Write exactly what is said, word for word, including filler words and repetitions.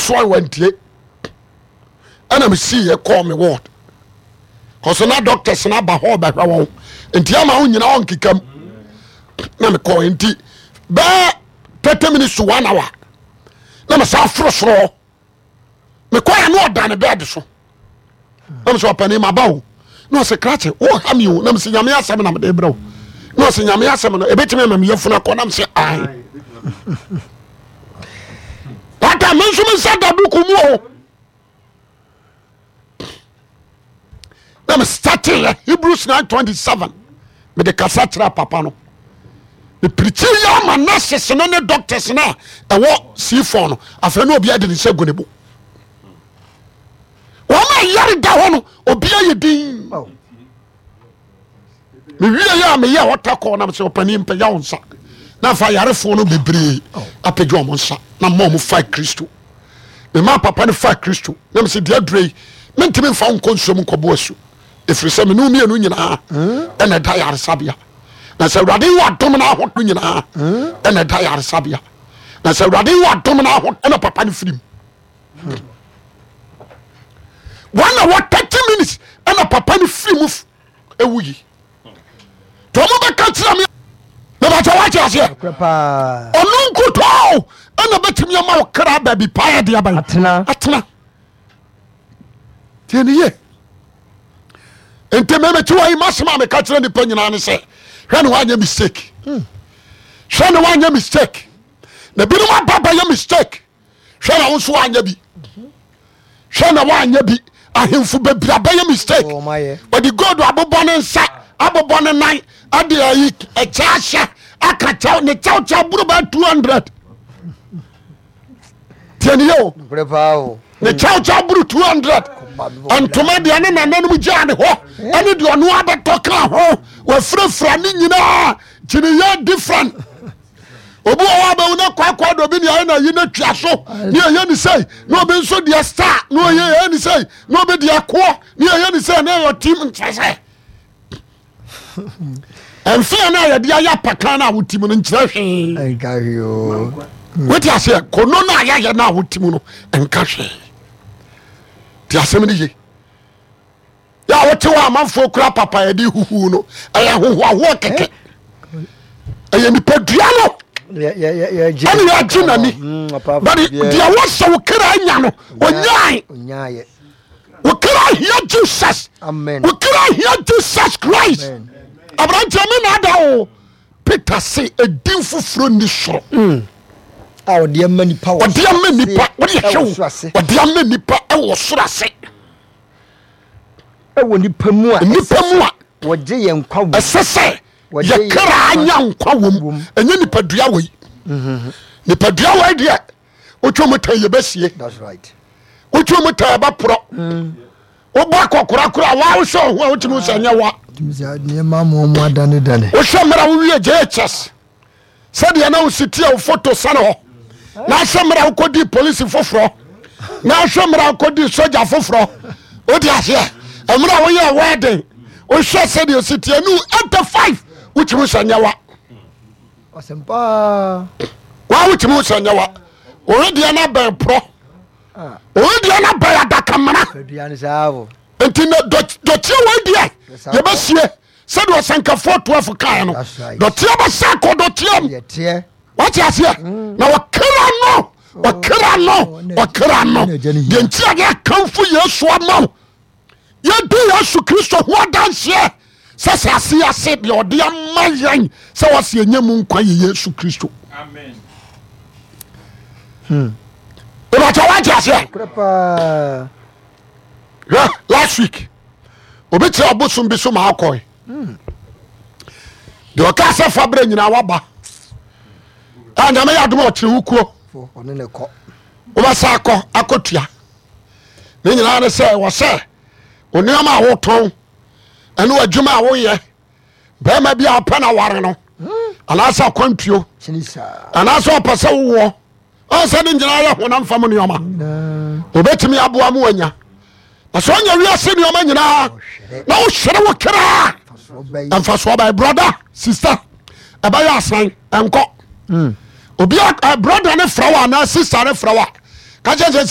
so I went here. And I'm see you call me what? Cause na doctors na ba ho ba hwa won. Enti ama ho nyina on kikam. Na me call enti ba thirty minutes to one hour. Na me sa fro sro. Me call ya no oda ne bed so. Na me so pani ma ba wo. No se krache wo ha mi wo na me se nyame asem na me de bra wo. No se nyame asem no ebetime ma me yefuna ko na me se ai. Ata me so me sa da buku mu o. I'm starting Hebrews nine twenty-seven. Me de kasa tra papa no. The preacher ya ma nurses no ne doctors na e wo C four no. Afa no obi ade ne segunebo. Wo ma yare da ho no obi aye din. Me wiye ya me ya wota ko na me se opani mpa ya wonsa. Na fa yare fo no bebre apegyo mo nsa na mo mo fight Kristo. Me ma papa ne fight Kristo. Na me se dia drei mentime mfa nkonso mu kobo asu. If you say me no me anu nyina e na da yare sabia na say rade wa dom na ho nyina e na da yare sabia na say rade wa dom na ho e na papa ne firim one hour thirty minutes e na papa ne firim e wuyi to mo be ka tira me na ba ta wa cha se onu nkuto e na betimi ama wo kra ba bi pa ya de aban atena atena tieni ye ente meme tiwa yi masema me ka kire ni pa nyina ne se hwe ne wanya mistake hwe ne wanya mistake na bi no baba ya mistake hwe na wonso wanya bi hwe na wanya bi ahemfu bebra ba ya mistake oh my odi god abobo ne nsa abobo ne nan ade ayi e chaasha aka chaw ne chaw chaw buru ba two hundred tieni yo prepare o ne chaw chaw buru two hundred antoma dia ne nananum jane ho ene de ono abeto ka ho wa frafra ni nyina gine ya different obu wa ba una kwa kwa do bi ni ayi na yi na twa so ni ayi ni say no obi nso dia star no ayi ni say no obi dia ko ni ayi ni say na your team ntsese enfia na ya dia ya paka na wutim no nkyere hwe ai ka yo weti ase kono na ya ya na wutim no enka hwe ti asem ni ye ya wote wa amanfo kura papa ya di huhu no aya huhu aho keke aya ni padua no ya ya ya je ani ya jina ni but dia wasa wo kra anya no onyai onyai wo kra here Jesus amen wo kra here Jesus Christ Abraham me na da o Peter say edin fufuro ni soro a odi amani power odi amani pa odi hwe odi amani pa e wo soro ase e wo nipa mu a nipa mu a wo je ye nkwa wo esese ye kra anya nkwa wom enye nipa dua wei mhm nipa dua wei dia otwo tan ye besie that's right otwo tan ba pro mm wo ba kokora kora wa wo so ho otimo sanya wa timza ne mama mo adane dane wo hwemra wo wie J H S sadia na wo sitia wo photo sana ho na hwemra wo kodi police foforo na hwemra wo kodi soldier foforo odi ase amra wo ye wedding o hwe sadia sitia nu eighty-five utimo sanya wa osempa wa utimo sanya wa o dia na ba pro ah o dia na ba adakamana dia ni saavo enti na dotie wa dia ye besie said was sanka four twelve kan no dotie ba sako dotie ye tie what you say na wakira no wakira no wakira no de ntia ya kanfu Yesu ama ye do Yesu Kristo ho danse sasa ase ase de ode amayan se wase enyam nkwa ye Yesu Kristo amen hmm o ta wa ja se krepa yeah last week obi tira obosum bi so ma akoy hmm de o ka se fabre nyina waba anya me ya dum o kire wukuo one ne ko o ba sa akọ akotua ne nyina ne se wo se oniama wo ton ene adwuma a wo ye be ma bia pa na ware no ana sa kwantuo chinisa ana so pese wo o se ne nyina ya honam fam ne yoma obetimi aboa mu anya aso nya wi ase ne yoma nyina na wo hwere wo kra amfa so by brother sister abaya asan enko mm obi brother ne frawa na sister ne frawa ka je